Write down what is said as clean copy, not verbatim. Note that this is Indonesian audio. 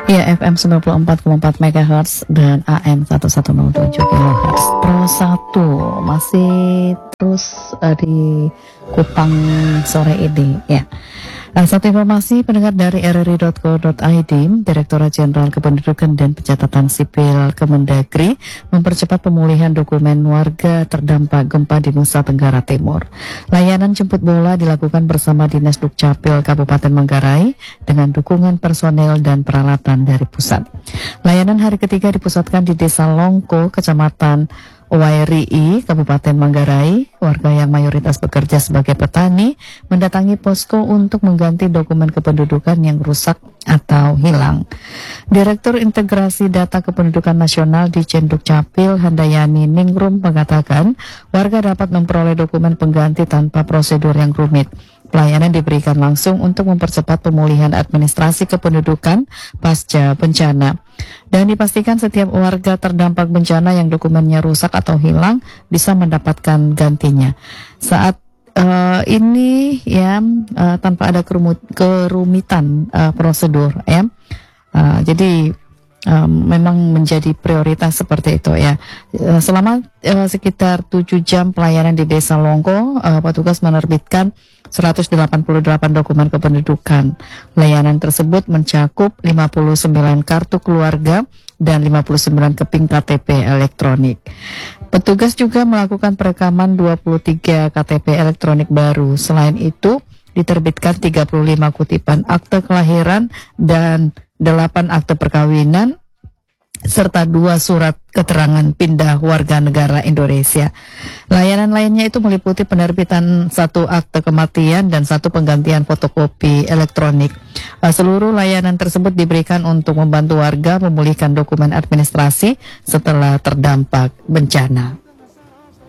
Ya, FM 94,4 MHz dan AM 1107 kHz. Pro 1 masih terus di Kupang sore ini ya. Satu informasi pendengar dari rri.co.id, Direktorat Jenderal Kependudukan dan Pencatatan Sipil Kemendagri mempercepat pemulihan dokumen warga terdampak gempa di Nusa Tenggara Timur. Layanan jemput bola dilakukan bersama Dinas Dukcapil Kabupaten Manggarai dengan dukungan personel dan peralatan dari pusat. Layanan hari ketiga dipusatkan di Desa Longko, Kecamatan Wairi, Kabupaten Manggarai. Warga yang mayoritas bekerja sebagai petani mendatangi posko untuk mengganti dokumen kependudukan yang rusak atau hilang. Direktur Integrasi Data Kependudukan Nasional di Dukcapil Handayani Ningrum mengatakan warga dapat memperoleh dokumen pengganti tanpa prosedur yang rumit. Pelayanan diberikan langsung untuk mempercepat pemulihan administrasi kependudukan pasca bencana. Dan dipastikan setiap warga terdampak bencana yang dokumennya rusak atau hilang bisa mendapatkan gantinya. Saat ini ya tanpa ada kerumitan prosedur ya. Jadi memang menjadi prioritas seperti itu ya. Selama sekitar 7 jam pelayanan di Desa Longko, petugas menerbitkan 188 dokumen kependudukan. Layanan tersebut mencakup 59 kartu keluarga dan 59 keping KTP elektronik. Petugas juga melakukan perekaman 23 KTP elektronik baru. Selain itu, diterbitkan 35 kutipan akte kelahiran dan 8 akte perkawinan serta 2 surat keterangan pindah warga negara Indonesia. Layanan lainnya itu meliputi penerbitan 1 akte kematian dan 1 penggantian fotokopi elektronik. Seluruh layanan tersebut diberikan untuk membantu warga memulihkan dokumen administrasi setelah terdampak bencana.